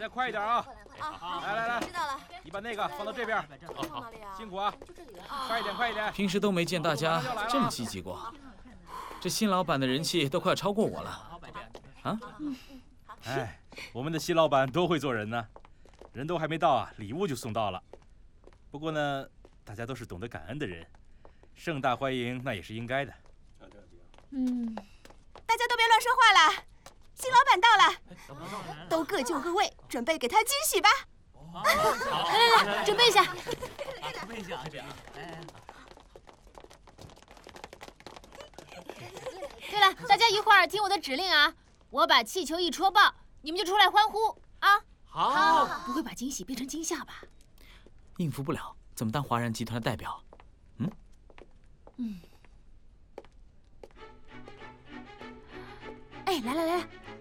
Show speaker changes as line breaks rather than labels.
家快一点啊！来，
知道了。
你把那个放到这边。
放哪里啊？
辛苦啊！
就这里
快一点！
平时都没见大家这么积极过，这新老板的人气都快要超过我了。啊？
哎，我们的新老板多会做人呢，人都还没到啊，礼物就送到了。不过呢，大家都是懂得感恩的人，盛大欢迎那也是应该的。
大家都别乱说话了。新老板到了，都各就各位，准备给他惊喜吧。
来，准备一下。对了，大家一会儿听我的指令啊！我把气球一戳爆，你们就出来欢呼啊！
好，
不会把惊喜变成惊吓吧？
应付不了，怎么当华燃集团的代表？
哎，来，